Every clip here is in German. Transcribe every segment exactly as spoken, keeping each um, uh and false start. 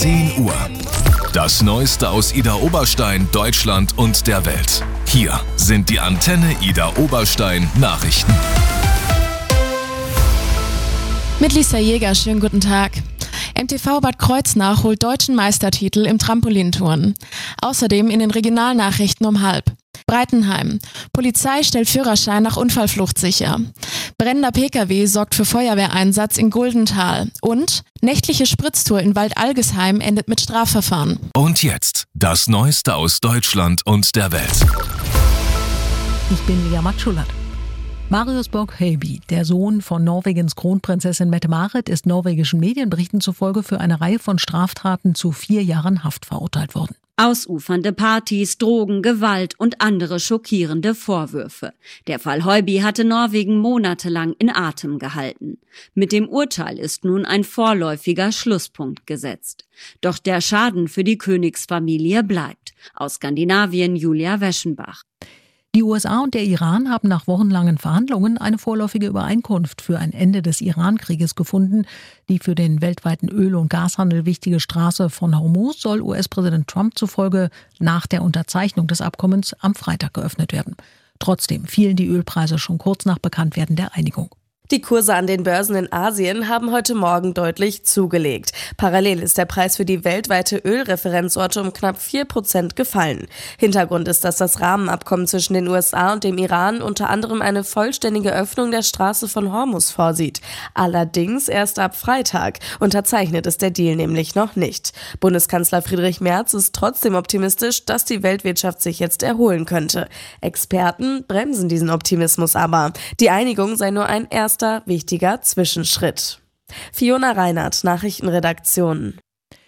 zehn Uhr. Das Neueste aus Idar Oberstein, Deutschland und der Welt. Hier sind die Antenne Idar Oberstein Nachrichten. Mit Lisa Jäger, schönen guten Tag. M T V Bad Kreuznach holt deutschen Meistertitel im Trampolinturnen. Außerdem in den Regionalnachrichten um halb. Breitenheim. Polizei stellt Führerschein nach Unfallflucht sicher. Brennender P K W sorgt für Feuerwehreinsatz in Guldental. Und nächtliche Spritztour in Waldalgesheim endet mit Strafverfahren. Und jetzt das Neueste aus Deutschland und der Welt. Ich bin Lea Matschulat. Marius Borg-Hejby, der Sohn von Norwegens Kronprinzessin Mette-Marit, ist norwegischen Medienberichten zufolge für eine Reihe von Straftaten zu vier Jahren Haft verurteilt worden. Ausufernde Partys, Drogen, Gewalt und andere schockierende Vorwürfe. Der Fall Hejby hatte Norwegen monatelang in Atem gehalten. Mit dem Urteil ist nun ein vorläufiger Schlusspunkt gesetzt. Doch der Schaden für die Königsfamilie bleibt. Aus Skandinavien Julia Weschenbach. Die U S A und der Iran haben nach wochenlangen Verhandlungen eine vorläufige Übereinkunft für ein Ende des Iran-Krieges gefunden. Die für den weltweiten Öl- und Gashandel wichtige Straße von Hormuz soll U S-Präsident Trump zufolge nach der Unterzeichnung des Abkommens am Freitag geöffnet werden. Trotzdem fielen die Ölpreise schon kurz nach Bekanntwerden der Einigung. Die Kurse an den Börsen in Asien haben heute Morgen deutlich zugelegt. Parallel ist der Preis für die weltweite Ölreferenzorte um knapp vier Prozent gefallen. Hintergrund ist, dass das Rahmenabkommen zwischen den U S A und dem Iran unter anderem eine vollständige Öffnung der Straße von Hormuz vorsieht. Allerdings erst ab Freitag. Unterzeichnet ist der Deal nämlich noch nicht. Bundeskanzler Friedrich Merz ist trotzdem optimistisch, dass die Weltwirtschaft sich jetzt erholen könnte. Experten bremsen diesen Optimismus aber. Die Einigung sei nur ein erster wichtiger Zwischenschritt. Fiona Reinhardt, Nachrichtenredaktion.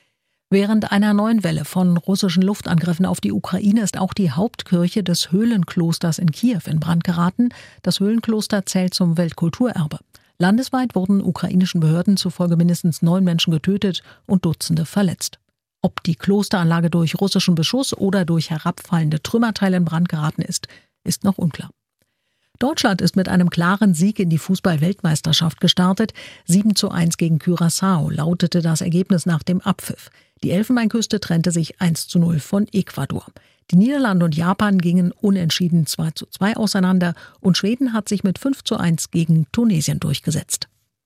Während einer neuen Welle von russischen Luftangriffen auf die Ukraine ist auch die Hauptkirche des Höhlenklosters in Kiew in Brand geraten. Das Höhlenkloster zählt zum Weltkulturerbe. Landesweit wurden ukrainischen Behörden zufolge mindestens neun Menschen getötet und Dutzende verletzt. Ob die Klosteranlage durch russischen Beschuss oder durch herabfallende Trümmerteile in Brand geraten ist, ist noch unklar. Deutschland ist mit einem klaren Sieg in die Fußball-Weltmeisterschaft gestartet. sieben zu eins gegen Curaçao lautete das Ergebnis nach dem Abpfiff. Die Elfenbeinküste trennte sich eins zu null von Ecuador. Die Niederlande und Japan gingen unentschieden zwei zu zwei auseinander und Schweden hat sich mit fünf zu eins gegen Tunesien durchgesetzt.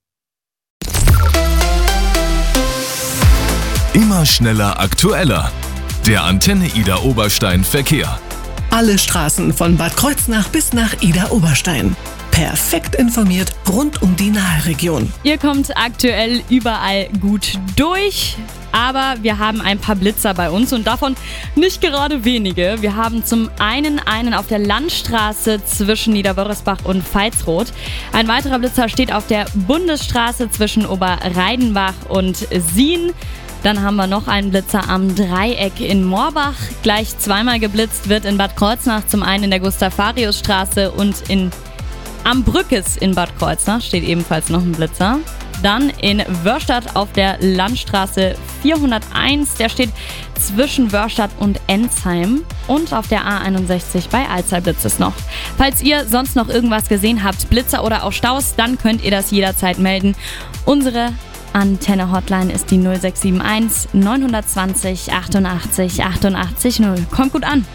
Immer schneller, aktueller. Der Antenne Idar Oberstein Verkehr. Alle Straßen von Bad Kreuznach bis nach Idar Oberstein. Perfekt informiert rund um die Nahregion. Ihr kommt aktuell überall gut durch, aber wir haben ein paar Blitzer bei uns und davon nicht gerade wenige. Wir haben zum einen einen auf der Landstraße zwischen Niederwörresbach und Veitsroth. Ein weiterer Blitzer steht auf der Bundesstraße zwischen Oberreidenbach und Sien. Dann haben wir noch einen Blitzer am Dreieck in Moorbach. Gleich zweimal geblitzt wird in Bad Kreuznach, zum einen in der Gustav-Farius-Straße und in am Brückes in Bad Kreuznach steht ebenfalls noch ein Blitzer. Dann in Wörstadt auf der Landstraße vierhunderteins, der steht zwischen Wörstadt und Ensheim. Und auf der A einundsechzig bei Alzey blitzt es noch. Falls ihr sonst noch irgendwas gesehen habt, Blitzer oder auch Staus, dann könnt ihr das jederzeit melden. Unsere Antenne-Hotline ist die null sechs sieben eins neun zwei null achtundachtzig achtundachtzig null. Kommt gut an!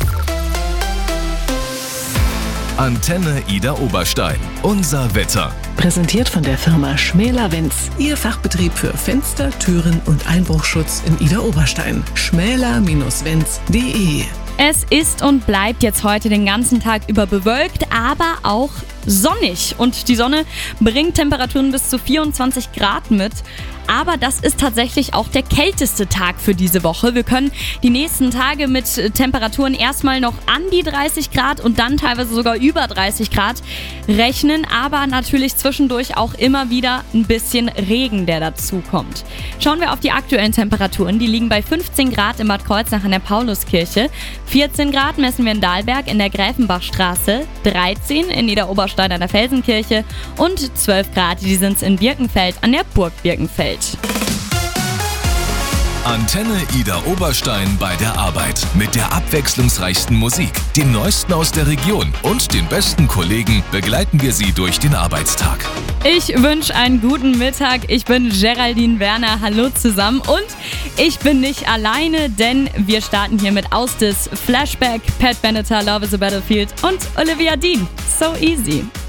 Antenne Idar Oberstein. Unser Wetter. Präsentiert von der Firma Schmäler-Wenz. Ihr Fachbetrieb für Fenster, Türen und Einbruchschutz in Idar Oberstein. schmäler Bindestrich wenz punkt de. Es ist und bleibt jetzt heute den ganzen Tag über bewölkt, aber auch sonnig. Und die Sonne bringt Temperaturen bis zu vierundzwanzig Grad mit. Aber das ist tatsächlich auch der kälteste Tag für diese Woche. Wir können die nächsten Tage mit Temperaturen erstmal noch an die dreißig Grad und dann teilweise sogar über dreißig Grad rechnen. Aber natürlich zwischendurch auch immer wieder ein bisschen Regen, der dazu kommt. Schauen wir auf die aktuellen Temperaturen. Die liegen bei fünfzehn Grad in Bad Kreuznach in der Pauluskirche. vierzehn Grad messen wir in Dahlberg in der Gräfenbachstraße. dreizehn in Niederoberstein an der Felsenkirche. Und zwölf Grad, die sind in Birkenfeld an der Burg Birkenfeld. Antenne Ida Oberstein bei der Arbeit. Mit der abwechslungsreichsten Musik, dem Neuesten aus der Region und den besten Kollegen begleiten wir Sie durch den Arbeitstag. Ich wünsche einen guten Mittag. Ich bin Geraldine Werner. Hallo zusammen. Und ich bin nicht alleine, denn wir starten hier mit Austis, Flashback, Pat Benatar, Love is a Battlefield und Olivia Dean. So easy.